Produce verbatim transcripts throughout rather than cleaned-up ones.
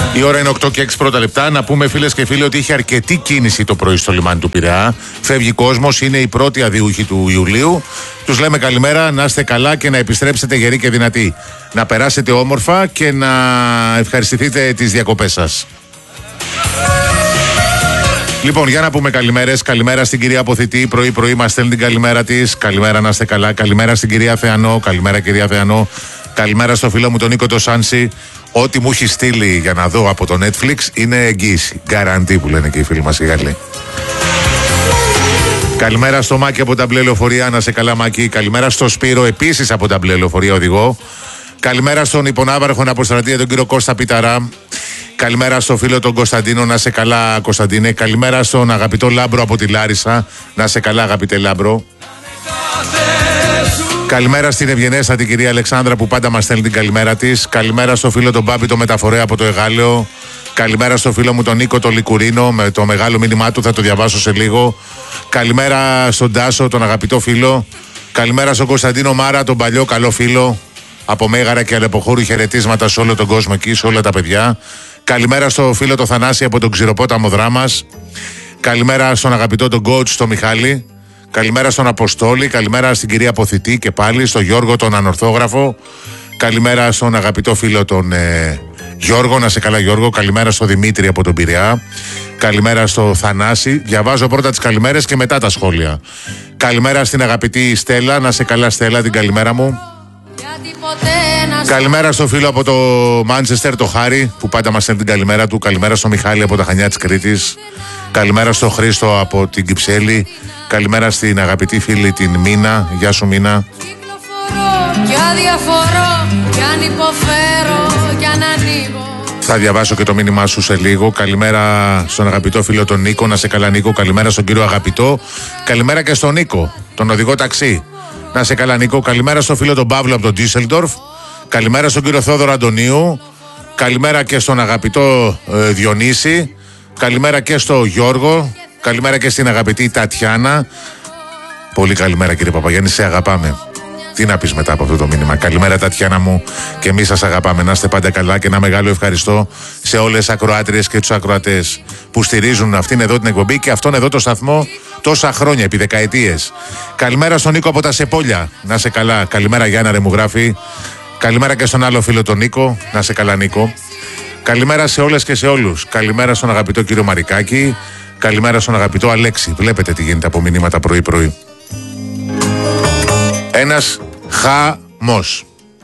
Η ώρα είναι οκτώ και έξι πρώτα λεπτά. Να πούμε, φίλες και φίλοι, ότι είχε αρκετή κίνηση το πρωί στο λιμάνι του Πειραιά. Φεύγει κόσμος, είναι οι πρώτοι αδιούχοι του Ιουλίου. Τους λέμε καλημέρα, να είστε καλά και να επιστρέψετε γεροί και δυνατοί. Να περάσετε όμορφα και να ευχαριστηθείτε τις διακοπές σας. Λοιπόν, για να πούμε καλημέρες. Καλημέρα στην κυρία Αποθητή. Πρωί-πρωί μας στέλνει την καλημέρα της. Καλημέρα, να είστε καλά. Καλημέρα στην κυρία Θεανό. Καλημέρα, κυρία Θεανό. Καλημέρα στο φίλο μου τον Νίκο το Σάνση. Ό,τι μου έχει στείλει για να δω από το Netflix είναι εγγύηση. Γκαραντί που λένε και οι φίλοι μας οι Γάλλοι. Καλημέρα στο Μάκη από τα μπλε λεωφορεία. Να σε καλά, Μάκη. Καλημέρα στο Σπύρο, επίσης από τα μπλε λεωφορεία οδηγό. Καλημέρα στον υπονάβαρχο αποστρατεία, τον κύριο Κώστα Πιταρά. Καλημέρα στο φίλο τον Κωνσταντίνο, να σε καλά, Κωνσταντίνε. Καλημέρα στον αγαπητό Λάμπρο από τη Λάρισα. Να σε καλά, αγαπητέ Λάμπρο. Καλημέρα στην ευγενέστατη κυρία Αλεξάνδρα που πάντα μας στέλνει την καλημέρα της. Καλημέρα στο φίλο τον Μπάμπη το μεταφορέα από το Εγάλεο. Καλημέρα στο φίλο μου τον Νίκο το Λικουρίνο με το μεγάλο μήνυμά του, θα το διαβάσω σε λίγο. Καλημέρα στον Τάσο, τον αγαπητό φίλο. Καλημέρα στον Κωνσταντίνο Μάρα, τον παλιό καλό φίλο. Από Μέγαρα και Αλεποχώρου, χαιρετίσματα σε όλο τον κόσμο εκεί, σε όλα τα παιδιά. Καλημέρα στο φίλο το Θανάση από τον Ξηροπόταμο Δράμας. Καλημέρα στον αγαπητό τον coach τον Μιχάλη. Καλημέρα στον Αποστόλη. Καλημέρα στην κυρία Αποθητή και πάλι, στον Γιώργο τον Ανορθόγραφο. Καλημέρα στον αγαπητό φίλο τον ε, Γιώργο. Να σε καλά, Γιώργο. Καλημέρα στο Δημήτρη από τον Πειραιά. Καλημέρα στο Θανάση. Διαβάζω πρώτα τις καλημέρες και μετά τα σχόλια. Καλημέρα στην αγαπητή Στέλλα. Να σε καλά, Στέλλα, την καλημέρα μου. Καλημέρα στο φίλο από το Μάντσεστερ, το Χάρη, που πάντα μας στέλνει την καλημέρα του. Καλημέρα στο Μιχάλη από τα Χανιά της Κρήτης. Καλημέρα στο Χρήστο από την Κυψέλη. Καλημέρα στην αγαπητή φίλη την Μίνα. Γεια σου, Μίνα. Θα διαβάσω και το μήνυμά σου σε λίγο. Καλημέρα στον αγαπητό φίλο τον Νίκο. Να σε καλά, Νίκο. Καλημέρα στον κύριο Αγαπητό. Καλημέρα και στον Νίκο, τον οδηγό ταξί. Να σε καλά, Νίκο. Καλημέρα στο φίλο τον Παύλο από τον Ντίσσελντορφ. Καλημέρα στον κύριο Θόδωρο Αντωνίου. Καλημέρα και στον αγαπητό ε, Διονύση. Καλημέρα και στο Γιώργο. Καλημέρα και στην αγαπητή Τατιάνα. Πολύ καλημέρα, κύριε Παπαγιάννη, σε αγαπάμε. Τι να πεις μετά από αυτό το μήνυμα. Καλημέρα, Τατιάνα μου, και εμείς σας αγαπάμε. Να είστε πάντα καλά και ένα μεγάλο ευχαριστώ σε όλες τις ακροάτριες και τους ακροατές που στηρίζουν αυτήν εδώ την εκπομπή και αυτόν εδώ το σταθμό τόσα χρόνια, επί δεκαετίες. Καλημέρα στον Νίκο από τα Σεπόλια. Να σε καλά. Καλημέρα, Γιάννα, ρε μου γράφει. Καλημέρα και στον άλλο φίλο τον Νίκο. Να σε καλά, Νίκο. Καλημέρα σε όλες και σε όλους. Καλημέρα στον αγαπητό κύριο Μαρικάκη. Καλημέρα στον αγαπητό Αλέξη. Βλέπετε τι γίνεται από μηνύματα πρωί-πρωί. Ένας χαμός.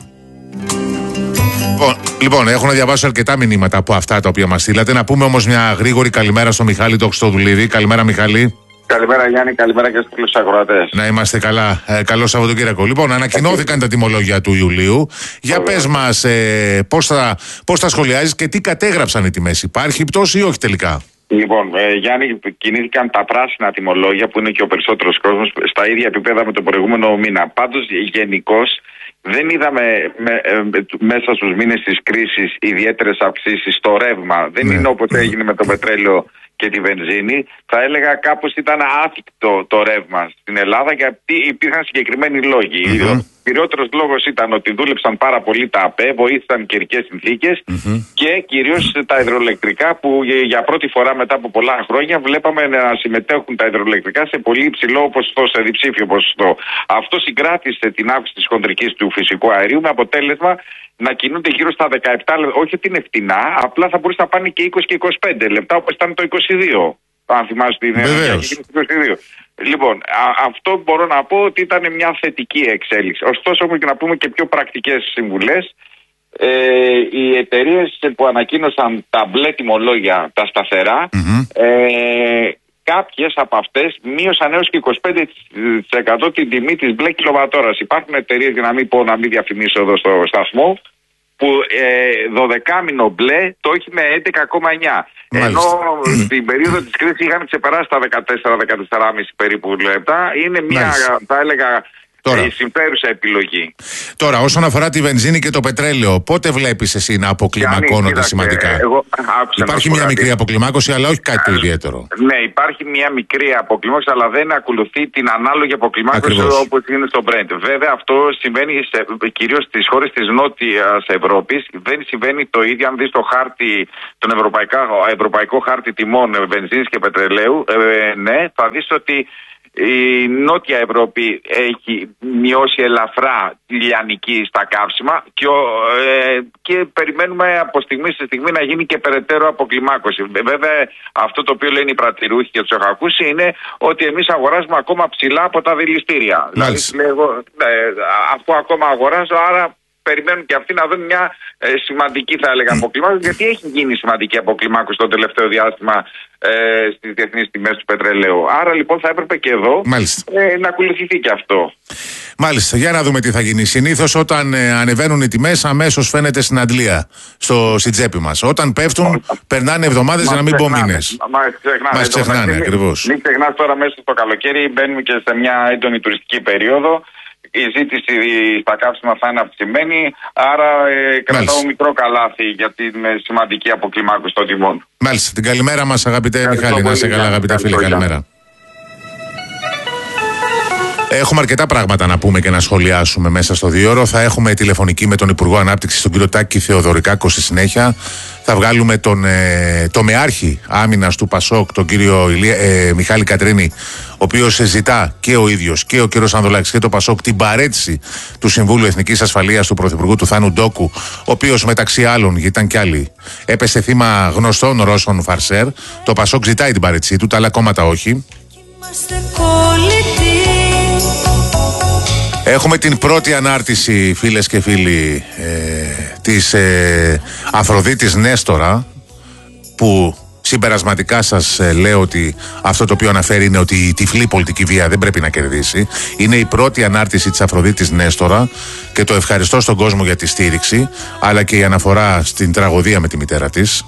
Λοιπόν, λοιπόν, έχω να διαβάσω αρκετά μηνύματα από αυτά τα οποία μας στείλατε. Να πούμε όμως μια γρήγορη καλημέρα στον Μιχάλη το Χριστοδουλίδη. Καλημέρα, Μιχάλη. Καλημέρα, Γιάννη, καλημέρα και στους ακροατές. Να είμαστε καλά. Ε, καλό Σαββατοκύριακο. Λοιπόν, ανακοινώθηκαν τα τιμολόγια του Ιουλίου. Για Ωραία. πες μας ε, πώς τα, πώς τα σχολιάζεις και τι κατέγραψαν οι τιμές. Υπάρχει πτώση ή όχι τελικά? Λοιπόν, ε, Γιάννη, κινήθηκαν τα πράσινα τιμολόγια που είναι και ο περισσότερος κόσμος στα ίδια επίπεδα με τον προηγούμενο μήνα. Πάντως, γενικώς δεν είδαμε με, ε, μέσα στους μήνες της κρίσης ιδιαίτερες αυξήσεις στο ρεύμα. Δεν ναι. είναι όπως έγινε με το πετρέλαιο και τη βενζίνη. Θα έλεγα κάπως ήταν άθικτο το ρεύμα στην Ελλάδα γιατί υπήρχαν συγκεκριμένοι λόγοι. Mm-hmm. Ο κυριότερος λόγος ήταν ότι δούλεψαν πάρα πολύ τα ΑΠΕ, βοήθησαν καιρικές συνθήκες mm-hmm. και κυρίως τα υδροελεκτρικά που για πρώτη φορά μετά από πολλά χρόνια βλέπαμε να συμμετέχουν τα υδροελεκτρικά σε πολύ υψηλό ποσοστό, σε διψήφιο ποσοστό. Αυτό συγκράτησε την αύξηση της χοντρικής του φυσικού αερίου με αποτέλεσμα να κινούνται γύρω στα δεκαεπτά λεπτά. Όχι ότι είναι φτηνά, απλά θα μπορούσε να πάνε και είκοσι και είκοσι πέντε λεπτά όπως ήταν το είκοσι δύο. Αν θυμάσαι την είκοσι δύο. Λοιπόν, α, αυτό μπορώ να πω ότι ήταν μια θετική εξέλιξη. Ωστόσο, όμως και να πούμε και πιο πρακτικές συμβουλές. Ε, οι εταιρείες που ανακοίνωσαν τα μπλε τιμολόγια, τα σταθερά, mm-hmm. ε, κάποιες από αυτές μείωσαν έως και είκοσι πέντε τοις εκατό την τιμή της μπλε κιλοβατόρας. Υπάρχουν εταιρείες, για να μην πω, να μην διαφημίσω εδώ στο σταθμό, που ε, δωδεκάμηνο μπλε το έχει με έντεκα κόμμα εννιά. Ενώ στην περίοδο της κρίσης είχαν ξεπεράσει τα δεκατέσσερα με δεκατέσσερα κόμμα πέντε περίπου λεπτά. Είναι μια, Μάλιστα. θα έλεγα, Τώρα. Η συμφέρουσα επιλογή. Τώρα, όσον αφορά τη βενζίνη και το πετρέλαιο, πότε βλέπεις εσύ να αποκλιμακώνονται σημαντικά? Εγώ, υπάρχει μια μικρή αποκλιμάκωση, αλλά όχι κάτι το ιδιαίτερο. Ναι, υπάρχει μια μικρή αποκλιμάκωση, αλλά δεν ακολουθεί την ανάλογη αποκλιμάκωση όπως είναι στο Brent. Βέβαια, αυτό συμβαίνει κυρίως στις χώρες της Νότιας Ευρώπης. Δεν συμβαίνει το ίδιο αν δεις το χάρτη, τον ευρωπαϊκό, ευρωπαϊκό χάρτη τιμών βενζίνης και πετρελαίου. Ε, ναι, θα δεις ότι η Νότια Ευρώπη έχει μειώσει ελαφρά τη λιανική στα καύσιμα και, ε, και περιμένουμε από στιγμή σε στιγμή να γίνει και περαιτέρω αποκλιμάκωση. Βέβαια, αυτό το οποίο λένε οι πρατηρούχοι και τους έχω ακούσει είναι ότι εμείς αγοράζουμε ακόμα ψηλά από τα δηληστήρια. Δηλαδή, λέγω, ε, αφού ακόμα αγοράζω, άρα περιμένουν και αυτοί να δουν μια ε, σημαντική, θα έλεγα, αποκλιμάκωση, γιατί έχει γίνει σημαντική αποκλιμάκωση το τελευταίο διάστημα ε, στις διεθνείς τιμές του πετρελαίου. Άρα λοιπόν θα έπρεπε και εδώ ε, να ακολουθηθεί και αυτό. Μάλιστα, για να δούμε τι θα γίνει. Συνήθως όταν ε, ανεβαίνουν οι τιμές, αμέσως φαίνεται στην αντλία, στο, στην τσέπη μας. Όταν πέφτουν, περνάνε εβδομάδες, για να μην πω μήνες. Μας ξεχνάνε, ακριβώς. Μην ξεχνάς τώρα μέσα στο καλοκαίρι, μπαίνουμε και σε μια έντονη τουριστική περίοδο. Η ζήτηση στα καύσιμα θα είναι αυξημένη, άρα ε, κρατάω μικρό καλάθι για την ε, σημαντική αποκλιμάκωση των τιμών. Μάλιστα. Την καλημέρα μας, αγαπητέ Μιχάλη. Να είσαι καλά, αγαπητά φίλε. Καλημέρα. Έχουμε αρκετά πράγματα να πούμε και να σχολιάσουμε μέσα στο δύο. Θα έχουμε τηλεφωνική με τον Υπουργό Ανάπτυξης, τον κύριο Τάκη Θεοδωρικάκο, στη συνέχεια. Θα βγάλουμε τον ε, τομεάρχη άμυνας του Πασόκ, τον κύριο Ηλία, ε, Μιχάλη Κατρίνη, ο οποίος ζητά και ο ίδιος και ο κύριος Ανδρουλάκης και το Πασόκ την παρέτηση του Συμβούλου Εθνικής Ασφαλείας του Πρωθυπουργού του Θάνου Ντόκου, ο οποίος μεταξύ άλλων, γιατί ήταν κι άλλοι, έπεσε θύμα γνωστών Ρώσων φαρσέρ. Το Πασόκ ζητάει την παρέτησή του, τα άλλα κόμματα όχι. Έχουμε την πρώτη ανάρτηση, φίλες και φίλοι, ε, της ε, Αφροδίτης Νέστορα, που συμπερασματικά σας ε, λέω ότι αυτό το οποίο αναφέρει είναι ότι η τυφλή πολιτική βία δεν πρέπει να κερδίσει. Είναι η πρώτη ανάρτηση της Αφροδίτης Νέστορα και το ευχαριστώ στον κόσμο για τη στήριξη, αλλά και η αναφορά στην τραγωδία με τη μητέρα της.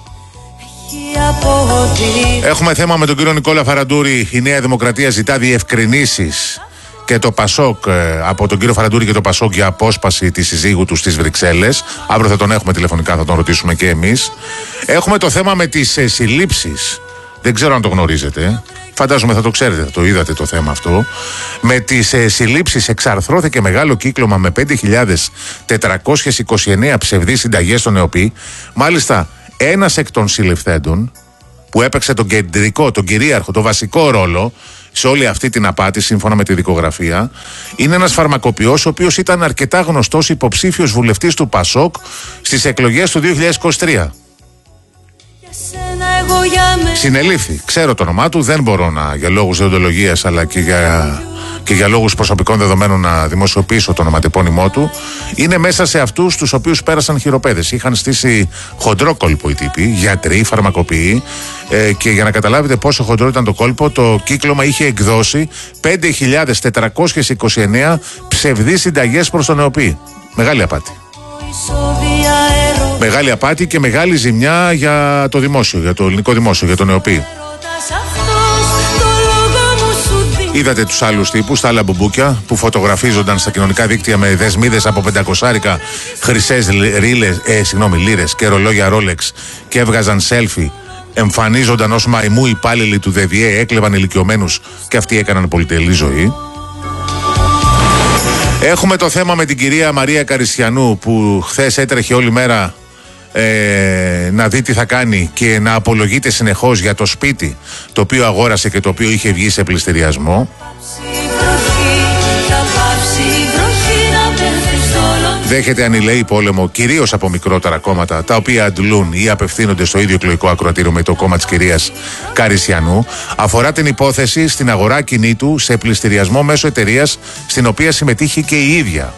Έχουμε θέμα με τον κύριο Νικόλα Φαραντούρη. Η Νέα Δημοκρατία ζητά διευκρινήσεις και το Πασόκ, από τον κύριο Φαραντούρη και το Πασόκ, για απόσπαση της συζύγου του στις Βρυξέλλες. Αύριο θα τον έχουμε τηλεφωνικά, θα τον ρωτήσουμε και εμείς. Έχουμε το θέμα με τις ε, συλλήψεις. Δεν ξέρω αν το γνωρίζετε. Φαντάζομαι θα το ξέρετε, θα το είδατε το θέμα αυτό. Με τις ε, συλλήψεις εξαρθρώθηκε μεγάλο κύκλωμα με πέντε χιλιάδες τετρακόσιες είκοσι εννέα ψευδείς συνταγές στον ΕΟΠΗ. Μάλιστα, ένας εκ των συλληφθέντων που έπαιξε τον κεντρικό, τον κυρίαρχο, τον βασικό ρόλο σε όλη αυτή την απάτη, σύμφωνα με τη δικογραφία, είναι ένας φαρμακοποιός ο οποίος ήταν αρκετά γνωστός υποψήφιος βουλευτής του Πασόκ στις εκλογές του δύο χιλιάδες είκοσι τρία. Συνελήφθη. Ξέρω το όνομά του, δεν μπορώ να, για λόγους δεοντολογίας αλλά και για, και για λόγους προσωπικών δεδομένων, να δημοσιοποιήσω το ονοματεπώνυμό του. Είναι μέσα σε αυτούς τους οποίους πέρασαν χειροπέδες. Είχαν στήσει χοντρό κόλπο οι τύποι, γιατροί, φαρμακοποιοί, ε, και για να καταλάβετε πόσο χοντρό ήταν το κόλπο, το κύκλωμα είχε εκδώσει πέντε χιλιάδες τετρακόσιες είκοσι εννέα ψευδείς συνταγές προς τον ΕΟΠΗ. Μεγάλη απάτη. Μεγάλη απάτη και μεγάλη ζημιά για το δημόσιο, για το ελληνικό δημόσιο, για τον ΕΟΠΗ. Είδατε τους άλλους τύπους, τα άλλα μπουμπούκια που φωτογραφίζονταν στα κοινωνικά δίκτυα με δεσμίδες από πεντακόσικα χρυσές ρίλες, ε, συγγνώμη, λίρες και ρολόγια Rolex και έβγαζαν selfie. Εμφανίζονταν ως μαϊμού υπάλληλοι του ΔΕΔΙΕ, έκλεβαν ηλικιωμένους και αυτοί έκαναν πολυτελή ζωή. Έχουμε το θέμα με την κυρία Μαρία Καριστιανού, που χθες έτρεχε όλη μέρα ε, να δει τι θα κάνει και να απολογείται συνεχώς για το σπίτι το οποίο αγόρασε και το οποίο είχε βγει σε πληστηριασμό. Δέχεται ανηλαιή πόλεμο κυρίως από μικρότερα κόμματα, τα οποία αντλούν ή απευθύνονται στο ίδιο εκλογικό ακροατήριο με το κόμμα της κυρίας Καριστιανού. Αφορά την υπόθεση στην αγορά κινήτου σε πληστηριασμό μέσω εταιρείας στην οποία συμμετείχε και η ίδια.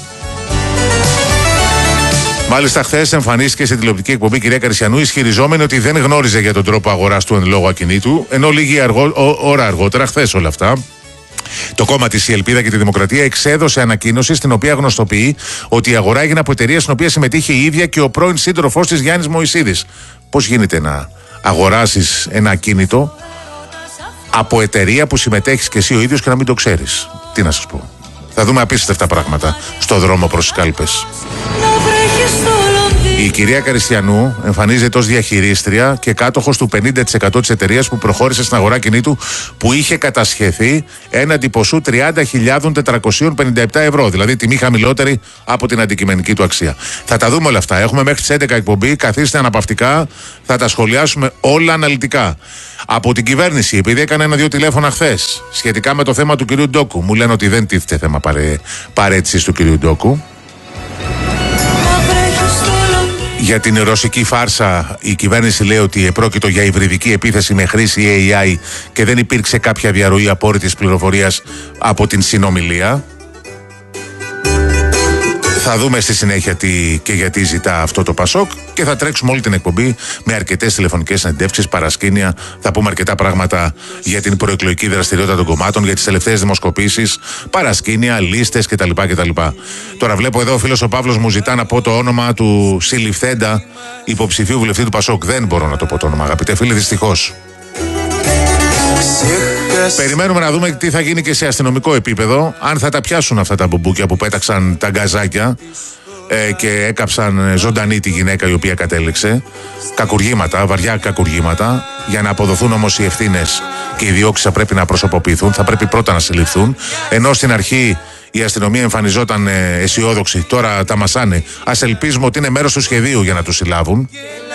Μάλιστα, χθες εμφανίστηκε σε τηλεοπτική εκπομπή η κυρία Καριστιανού ισχυριζόμενη ότι δεν γνώριζε για τον τρόπο αγοράς του εν λόγω ακινήτου, ενώ λίγη αργό, ό, ώρα αργότερα, χθες όλα αυτά, το κόμμα της Η Ελπίδα και τη Δημοκρατία εξέδωσε ανακοίνωση στην οποία γνωστοποιεί ότι η αγορά έγινε από εταιρεία στην οποία συμμετείχε η ίδια και ο πρώην σύντροφός της Γιάννης Μωυσίδης. Πώς γίνεται να αγοράσεις ένα ακίνητο από εταιρεία που συμμετέχεις και εσύ ο ίδιος και να μην το ξέρεις? Τι να σας πω. Θα Θα δούμε απίστευτα πράγματα στο δρόμο προς τις κάλπες. Η κυρία Καριστιανού εμφανίζεται ως διαχειρίστρια και κάτοχος του πενήντα τοις εκατό της εταιρείας που προχώρησε στην αγορά κινήτου, που είχε κατασχεθεί έναντι ποσού τριάντα χιλιάδες τετρακόσια πενήντα επτά ευρώ, δηλαδή τιμή χαμηλότερη από την αντικειμενική του αξία. Θα τα δούμε όλα αυτά. Έχουμε μέχρι τις έντεκα εκπομπή. Καθίστε αναπαυτικά. Θα τα σχολιάσουμε όλα αναλυτικά. Από την κυβέρνηση, επειδή έκανε ένα-δύο τηλέφωνα χθες σχετικά με το θέμα του κυρίου Ντόκου, μου λένε ότι δεν τίθεται θέμα παρέ... παρέτησης του κυρίου Ντόκου. Για την ρωσική φάρσα, η κυβέρνηση λέει ότι επρόκειτο για υβριδική επίθεση με χρήση έι άι και δεν υπήρξε κάποια διαρροή απόρριτης πληροφορίας από την συνομιλία. Θα δούμε στη συνέχεια τι και γιατί ζητά αυτό το Πασόκ και θα τρέξουμε όλη την εκπομπή με αρκετές τηλεφωνικές συνεντεύξεις, παρασκήνια. Θα πούμε αρκετά πράγματα για την προεκλογική δραστηριότητα των κομμάτων, για τις τελευταίες δημοσκοπήσεις, παρασκήνια, λίστες κτλ. κτλ. Τώρα βλέπω εδώ ο φίλος ο Παύλος μου ζητά να πω το όνομα του συλληφθέντα υποψηφίου βουλευτή του Πασόκ. Δεν μπορώ να το πω το όνομα, αγαπητέ φίλοι, δυστυχώς. Περιμένουμε να δούμε τι θα γίνει και σε αστυνομικό επίπεδο. Αν θα τα πιάσουν αυτά τα μπουμπούκια που πέταξαν τα γκαζάκια ε, και έκαψαν ζωντανή τη γυναίκα η οποία κατέληξε. Κακουργήματα, βαριά κακουργήματα. Για να αποδοθούν όμως οι ευθύνες και οι διώξεις θα πρέπει να προσωποποιηθούν. Θα πρέπει πρώτα να συλληφθούν. Ενώ στην αρχή η αστυνομία εμφανιζόταν ε, αισιόδοξη. Τώρα τα μασάνε. Ας ελπίζουμε ότι είναι μέρος του σχεδίου για να τους συλλάβουν.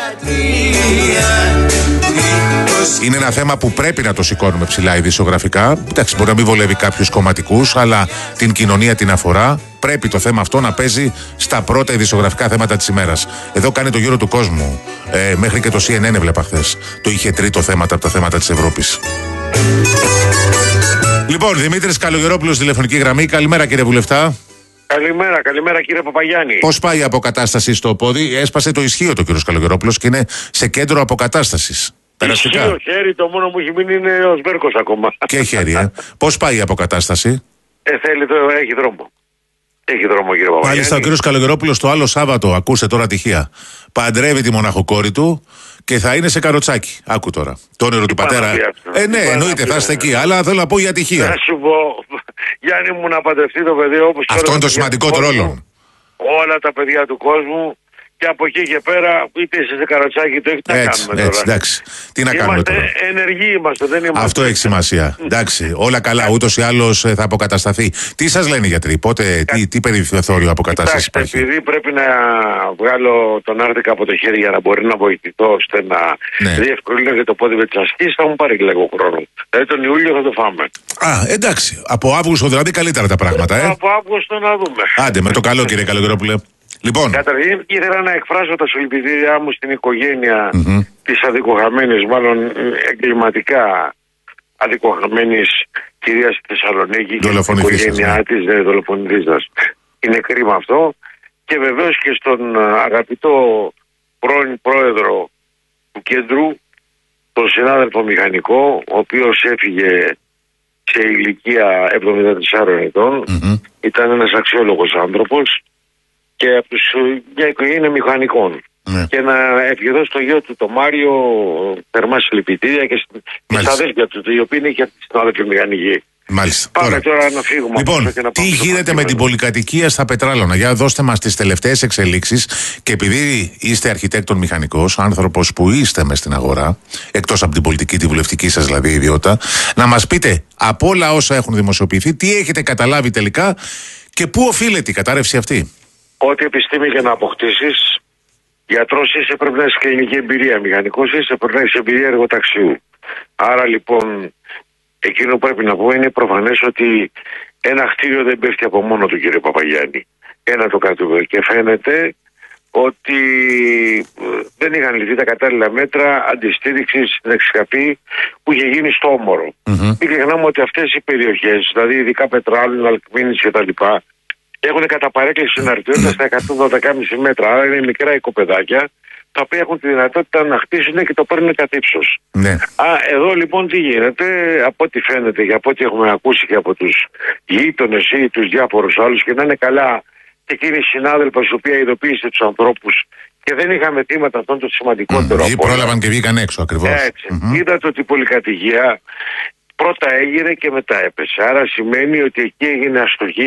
Είναι ένα θέμα που πρέπει να το σηκώνουμε ψηλά ειδησιογραφικά. Εντάξει, μπορεί να μην βολεύει κάποιους κομματικούς, αλλά την κοινωνία την αφορά. Πρέπει το θέμα αυτό να παίζει στα πρώτα ειδησιογραφικά θέματα της ημέρας. Εδώ κάνει το γύρο του κόσμου. Ε, μέχρι και το σι εν εν έβλεπα χθες. Το είχε τρίτο θέματα από τα θέματα της Ευρώπης. Λοιπόν, Δημήτρης Καλογερόπουλος, τηλεφωνική γραμμή. Καλημέρα, κύριε Βουλευτά. Καλημέρα, καλημέρα κύριε Παπαγιάννη. Πώς πάει η αποκατάσταση στο πόδι? Έσπασε το ισχύο το κύριος Καλογερόπουλος και είναι σε κέντρο αποκατάστασης. Περαστικά. Ισχύο χέρι, το μόνο που έχει μείνει είναι ο Σβέρκος ακόμα. Και χέρι, ε. Πώς πάει η αποκατάσταση? Ε, θέλει, το, έχει δρόμο. Έχει δρόμο, κύριε Παπαγιάννη. Μάλιστα, ο κύριος Καλογερόπουλος το άλλο Σάββατο, ακούστε τώρα τυχαία, παντρεύει τη μοναχοκόρη του και θα είναι σε καροτσάκι. Άκου τώρα. Το όνειρο του πατέρα. Ε, ναι, εννοείται, θα είστε εκεί, αλλά θέλω να πω για τυχαία. Να σου πω, Γιάννη μου, να παντρευτεί το παιδί όπως. Αυτό είναι το σημαντικότερο όλων. Όλα τα παιδιά του κόσμου. Και από εκεί και πέρα, είτε είσαι σε καροτσάκι, το έχει να έτσι, κάνουμε έτσι, τώρα. Εντάξει. Τι να είμαστε κάνουμε τώρα. Ενεργοί είμαστε, δεν είμαστε. Αυτό έχει σημασία. Εντάξει, όλα καλά. Ούτως ή άλλως θα αποκατασταθεί. Τι σας λένε οι γιατροί, πότε, τι, τι περιθώριο αποκατάσταση υπάρχει? Επειδή πρέπει να βγάλω τον άρτικα από το χέρι για να μπορεί να βοηθηθώ ώστε να ναι. διευκολύνεται το πόδι με τις ασκήσεις, θα μου πάρει λίγο χρόνο. Δηλαδή τον Ιούλιο θα το φάμε. Α, εντάξει. Από Αύγουστο δηλαδή καλύτερα τα πράγματα, ε. Από Αύγουστο να δούμε. Άντε, με το καλό, κύριε Καλογερόπουλε. Λοιπόν. Καταρχήν ήθελα να εκφράσω τα συλληπιτήριά μου στην οικογένεια mm-hmm. της αδικοχαμένης, μάλλον εγκληματικά αδικοχαμένης κυρίας στη Θεσσαλονίκη και στην οικογένειά της ναι, δολοφονητής. Είναι κρίμα αυτό και βεβαίως και στον αγαπητό πρώην πρόεδρο του κέντρου, τον συνάδελφο μηχανικό, ο οποίος έφυγε σε ηλικία εβδομήντα τεσσάρων ετών, mm-hmm. ήταν ένας αξιόλογος άνθρωπος και από τους, μια οικογένεια μηχανικών. Ναι. Και να ευχηθώ στο γιο του το Μάριο θερμά συλληπιτήρια και στα αδέλφια του, η οποία είναι και στην αδέλφια μηχανική. Μάλιστα. Πάμε τώρα, τώρα να φύγουμε. Λοιπόν, και να τι γίνεται με την πολυκατοικία στα Πετράλωνα? Για δώστε μας τις τελευταίες εξελίξεις και επειδή είστε αρχιτέκτον μηχανικός, άνθρωπος που είστε μες στην αγορά, εκτός από την πολιτική, τη βουλευτική σας δηλαδή ιδιότητα, να μας πείτε από όλα όσα έχουν δημοσιοποιηθεί, τι έχετε καταλάβει τελικά και πού οφείλεται η κατάρρευση αυτή? Ό,τι επιστήμη για να αποκτήσεις, γιατρός είσαι, πρέπει να έχεις κλινική εμπειρία. Μηχανικός είσαι, πρέπει να έχεις εμπειρία εργοταξιού. Άρα λοιπόν, εκείνο που πρέπει να πω είναι προφανές ότι ένα κτίριο δεν πέφτει από μόνο του, κύριε Παπαγιάννη. Ένα το κρατούμε. Και φαίνεται ότι δεν είχαν ληφθεί τα κατάλληλα μέτρα αντιστήριξης στην εξκαπή που είχε γίνει στο Όμορο. Mm-hmm. Μην ξεχνάμε ότι αυτές οι περιοχές, δηλαδή ειδικά Πετράλων, Αλκμίνης κτλ., έχουν κατά παρέκκληση συναρτητότητα στα εκατόν δώδεκα κόμμα πέντε μέτρα. Άρα είναι μικρά οικοπεδάκια τα οποία έχουν τη δυνατότητα να χτίσουν και το παίρνουν κατ' ύψος. Ναι. Α, εδώ λοιπόν τι γίνεται, από ό,τι φαίνεται και από ό,τι έχουμε ακούσει και από τους γείτονες ή τους διάφορους άλλους, και να είναι καλά και εκείνη η συνάδελφος η οποία ειδοποίησε τους ανθρώπους και δεν είχαμε θύματα, αυτό το σημαντικότερο. Mm, ή πρόλαβαν και βγήκαν έξω ακριβώς. Έτσι. Mm-hmm. Είδατε ότι η πολυκατοικία πρώτα έγινε και μετά έπεσε. Άρα σημαίνει ότι εκεί έγινε αστοχία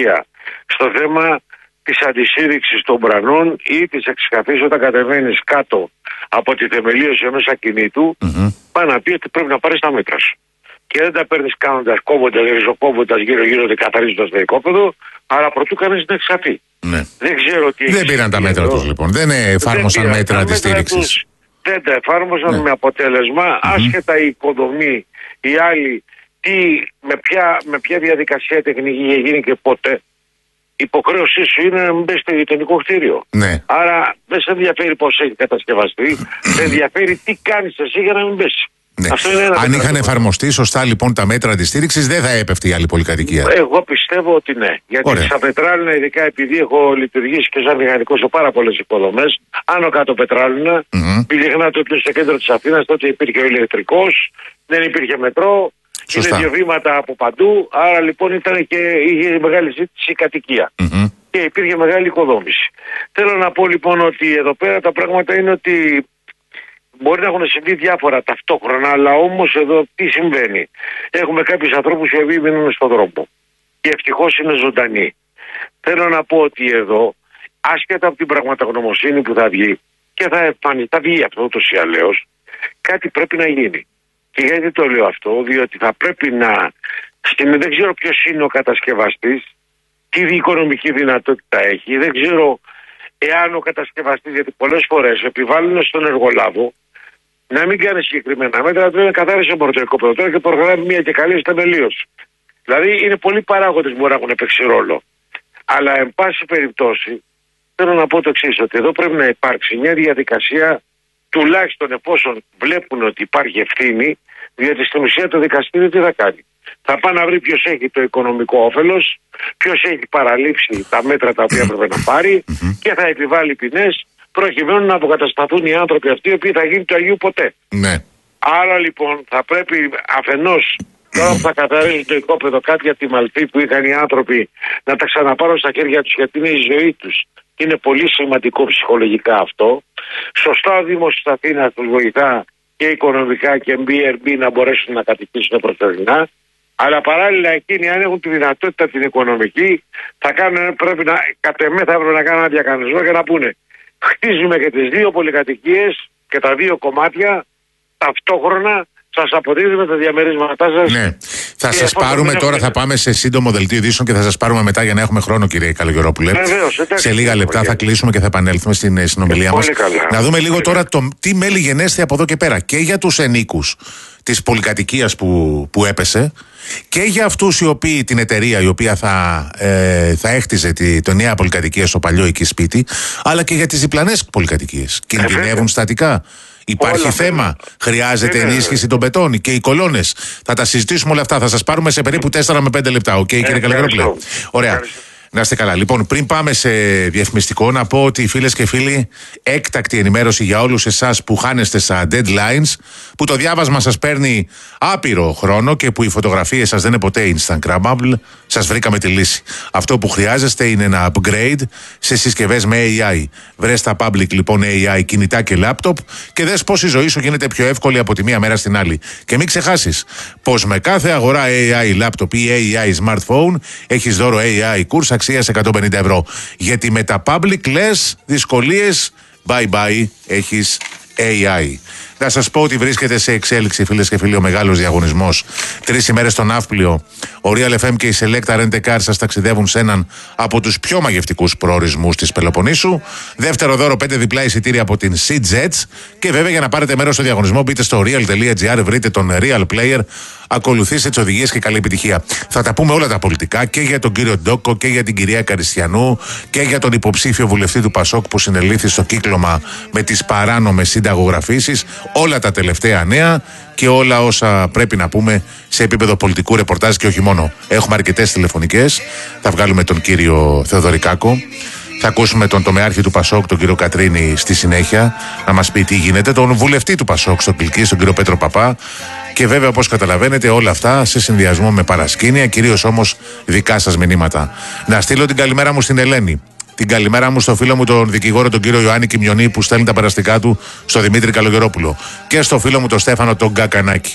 στο θέμα της αντισύρρηξης των μπρανών ή της εξκαφής όταν κατεβαίνεις κάτω από τη θεμελίωση ενός ακινήτου, mm-hmm. πάει να πει ότι πρέπει να πάρεις τα μέτρα σου. Και δεν τα παίρνεις κάνοντας, κόβοντας, ριζοκόβοντας γύρω-γύρω και καθαρίζοντας το οικόπεδο, αλλά πρωτού κάνεις την εξκαφή. Ναι. Δεν ξέρω τι. Δεν πήραν τα μέτρα τους λοιπόν. Δεν εφάρμοσαν δεν μέτρα αντιστήρηξης. Δεν τα εφάρμοσαν, ναι. με αποτέλεσμα, mm-hmm. άσχετα η οικοδομή, οι άλλοι, τι, με, ποια, με ποια διαδικασία τεχνική γίνει και πότε. Η υποχρέωσή σου είναι να μην μπει στο γειτονικό κτίριο. Ναι. Άρα δεν σε ενδιαφέρει πώς έχει κατασκευαστεί, σε ενδιαφέρει τι κάνεις εσύ για να μην μπεις. Ναι. Αν είχαν εφαρμοστεί σωστά λοιπόν τα μέτρα αντιστήρηξης, δεν θα έπεφτε η άλλη πολυκατοικία. Εγώ πιστεύω ότι ναι. Γιατί Ωραία. Στα πετράλαινα, ειδικά επειδή έχω λειτουργήσει και σαν μηχανικός σε πάρα πολλές υποδομές, άνω κάτω πετράλαινα, mm-hmm. πηγαίνατε όποιο στο κέντρο της Αθήνας, τότε υπήρχε ο ηλεκτρικός, δεν υπήρχε μετρό. Σωστά. Είναι δύο βήματα από παντού, άρα λοιπόν ήταν και είχε μεγάλη ζήτηση η κατοικία. Mm-hmm. Και υπήρχε μεγάλη οικοδόμηση. Θέλω να πω λοιπόν ότι εδώ πέρα τα πράγματα είναι ότι μπορεί να έχουν συμβεί διάφορα ταυτόχρονα, αλλά όμως εδώ τι συμβαίνει. Έχουμε κάποιους ανθρώπους οι οποίοι μείνουν στον δρόμο. Και ευτυχώς είναι ζωντανοί. Θέλω να πω ότι εδώ, άσχετα από την πραγματογνωμοσύνη που θα βγει, και θα εμφανιστεί, θα βγει αυτό ούτως ή αλλιώς, κάτι πρέπει να γίνει. Και γιατί το λέω αυτό, διότι θα πρέπει να, στην, δεν ξέρω ποιος είναι ο κατασκευαστής, τι οικονομική δυνατότητα έχει, δεν ξέρω εάν ο κατασκευαστής, γιατί πολλές φορές επιβάλλουν στον εργολάβο να μην κάνει συγκεκριμένα μέτρα, να καθάρισε το οικόπεδο τώρα και προγράμει μια και καλή θεμελίωση. Δηλαδή είναι πολλοί παράγοντες που μπορεί να έχουν παίξει ρόλο. Αλλά εν πάση περιπτώσει θέλω να πω το εξής, ότι εδώ πρέπει να υπάρξει μια διαδικασία, τουλάχιστον εφόσον βλέπουν ότι υπάρχει ευθύνη, διότι στην ουσία το δικαστήριο τι θα κάνει. Θα πάει να βρει ποιος έχει το οικονομικό όφελος, ποιος έχει παραλείψει τα μέτρα τα οποία πρέπει να πάρει και θα επιβάλλει ποινές προκειμένου να αποκατασταθούν οι άνθρωποι αυτοί οι οποίοι θα γίνει του Αγίου ποτέ. Ναι. Άρα λοιπόν θα πρέπει αφενός τώρα που θα καθαρίζει το οικόπεδο κάποια τη μαλφή που είχαν οι άνθρωποι να τα ξαναπάρουν στα χέρια τους, γιατί είναι η ζωή τους. Είναι πολύ σημαντικό ψυχολογικά αυτό. Σωστά ο Δήμος της Αθήνας τους βοηθά και οικονομικά και Airbnb να μπορέσουν να κατοικήσουν προσωρινά. Αλλά παράλληλα εκείνοι, αν έχουν τη δυνατότητα την οικονομική, θα κάνουν, πρέπει να, κατ' εμέ θα έπρεπε να κάνουν ένα διακανονισμό και να πούνε χτίζουμε και τις δύο πολυκατοικίες και τα δύο κομμάτια ταυτόχρονα. Σας αποδίδουμε τα διαμερίσματά σας. Ναι. Θα σας πάρουμε τώρα, θα πάμε σε σύντομο δελτίο ειδήσεων και θα σας πάρουμε μετά για να έχουμε χρόνο, κύριε Καλογερόπουλε. Βεβαίως, σε λίγα λεπτά θα κλείσουμε και θα επανέλθουμε στην συνομιλία μας. Να δούμε λίγο τώρα το, τι μέλη γενέστε από εδώ και πέρα. Και για τους ενίκους της πολυκατοικίας που, που έπεσε και για αυτούς οι οποίοι, την εταιρεία η οποία θα, ε, θα έχτιζε τη, το νέα πολυκατοικία στο παλιό εκεί σπίτι, αλλά και για τις διπλανές πολυκατοικίες. Κινδυνεύουν στατικά. Υπάρχει όλα θέμα. Πέρα. Χρειάζεται είναι, ενίσχυση των πετών και οι κολόνες. Θα τα συζητήσουμε όλα αυτά. Θα σας πάρουμε σε περίπου τέσσερα με πέντε λεπτά. Οκ, okay, κύριε Καλογερόπουλε. Ωραία. Ευχαριστώ. Να είστε καλά. Λοιπόν, πριν πάμε σε διαφημιστικό, να πω ότι φίλες και φίλοι, έκτακτη ενημέρωση για όλους εσάς που χάνεστε στα deadlines, που το διάβασμα σας παίρνει άπειρο χρόνο και που οι φωτογραφίες σας δεν είναι ποτέ Instagrammable, σας βρήκαμε τη λύση. Αυτό που χρειάζεστε είναι ένα upgrade σε συσκευές με έι άι. Βρες τα public λοιπόν έι άι κινητά και laptop και δες πώς η ζωή σου γίνεται πιο εύκολη από τη μία μέρα στην άλλη. Και μην ξεχάσεις πως με κάθε αγορά έι άι laptop ή έι άι smartphone έχεις δώρο έι άι course αξίας εκατόν πενήντα ευρώ. Γιατί με τα public λες δυσκολίες, bye bye, έχεις έι άι. Να σας πω ότι βρίσκεται σε εξέλιξη, φίλες και φίλοι, ο μεγάλος διαγωνισμός. Τρεις ημέρες στο Ναύπλιο. Ο Real εφ εμ και η Selecta Rent a Car σας ταξιδεύουν σε έναν από τους πιο μαγευτικούς προορισμούς της Πελοποννήσου. Δεύτερο δώρο, πέντε διπλά εισιτήρια από την SeaJets. Και βέβαια, για να πάρετε μέρος στο διαγωνισμό, μπείτε στο real τελεία gr, βρείτε τον Real Player, ακολουθήστε τις οδηγίες και καλή επιτυχία. Θα τα πούμε όλα τα πολιτικά και για τον κύριο Ντόκο και για την κυρία Καριστιανού και για τον υποψήφιο βουλευτή του Πασόκ που συνελήφθη στο κύκλωμα με τις παράνομες συνταγογραφήσεις. Όλα τα τελευταία νέα και όλα όσα πρέπει να πούμε σε επίπεδο πολιτικού ρεπορτάζ και όχι μόνο. Έχουμε αρκετές τηλεφωνικές. Θα βγάλουμε τον κύριο Θεοδωρικάκο. Θα ακούσουμε τον τομεάρχη του Πασόκ, τον κύριο Κατρίνη, στη συνέχεια, να μας πει τι γίνεται. Τον βουλευτή του Πασόκ στο Κιλκί, τον κύριο Πέτρο Παπά. Και βέβαια, όπως καταλαβαίνετε, όλα αυτά σε συνδυασμό με παρασκήνια, κυρίως όμως δικά σας μηνύματα. Να στείλω την καλημέρα μου στην Ελένη. Την καλημέρα μου στο φίλο μου τον δικηγόρο τον κύριο Ιωάννη Κιμιονή που στέλνει τα περαστικά του στο Δημήτρη Καλογερόπουλο. Και στο φίλο μου τον Στέφανο τον Γκακανάκη.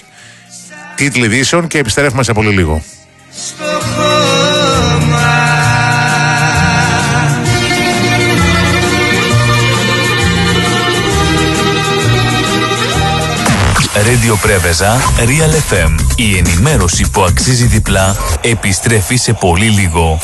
Τίτλοι ειδήσεων και επιστρέφουμε σε πολύ λίγο. Στο χώμα. Radio Πρέβεζα, Real εφ εμ. Η ενημέρωση που αξίζει διπλά επιστρέφει σε πολύ λίγο.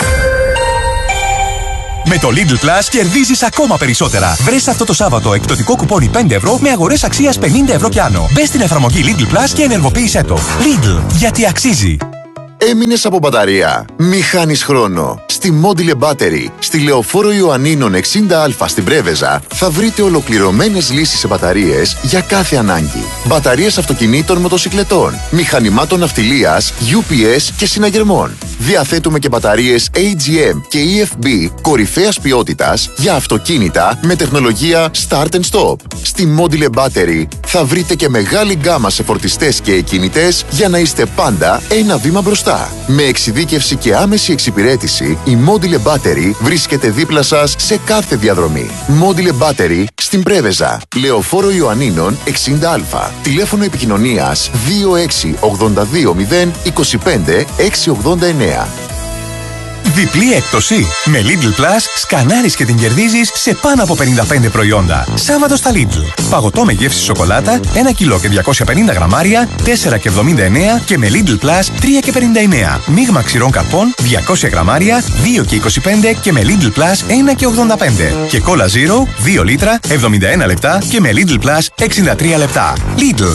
Με το Lidl Plus κερδίζεις ακόμα περισσότερα. Βρες αυτό το Σάββατο εκπτωτικό κουπόνι πέντε ευρώ με αγορές αξίας πενήντα ευρώ και άνω. Μπες στην εφαρμογή Lidl Plus και ενεργοποίησέ το. Lidl, γιατί αξίζει. Έμεινες από μπαταρία? Μη χάνεις χρόνο. Στη Module Battery, στη Λεωφόρο Ιωαννίνων εξήντα α στην Πρέβεζα, θα βρείτε ολοκληρωμένες λύσεις σε μπαταρίες για κάθε ανάγκη. Μπαταρίες αυτοκινήτων, μοτοσικλετών, μηχανημάτων ναυτιλίας, γιου πι ες και συναγερμών. Διαθέτουμε και μπαταρίες έι τζι εμ και ι εφ μπι κορυφαίας ποιότητας για αυτοκίνητα με τεχνολογία Start and Stop. Στη Module Battery θα βρείτε και μεγάλη γκάμα σε φορτιστές και εκκίνητες για να είστε πάντα ένα βήμα μπροστά. Με εξειδίκευση και άμεση εξυπηρέτηση, η Module Battery βρίσκεται δίπλα σας σε κάθε διαδρομή. Module Battery στην Πρέβεζα, Λεωφόρο Ιωαννίνων εξήντα α. Τηλέφωνο επικοινωνίας δύο έξι ογδόντα δύο μηδέν είκοσι πέντε εξακόσια ογδόντα εννέα. Διπλή έκπτωση. Με Lidl Plus σκανάρεις και την κερδίζεις σε πάνω από πενήντα πέντε προϊόντα. Σάββατο στα Lidl. Παγωτό με γεύση σοκολάτα, ένα κιλό και διακόσια πενήντα γραμμάρια, τέσσερα και εβδομήντα εννέα και με Lidl Plus τρία και πενήντα εννέα. Μείγμα ξηρών καρπών, διακόσια γραμμάρια, δύο και είκοσι πέντε και με Lidl Plus ένα και ογδόντα πέντε. Και Cola Zero, δύο λίτρα, εβδομήντα ένα λεπτά και με Lidl Plus εξήντα τρία λεπτά. Lidl.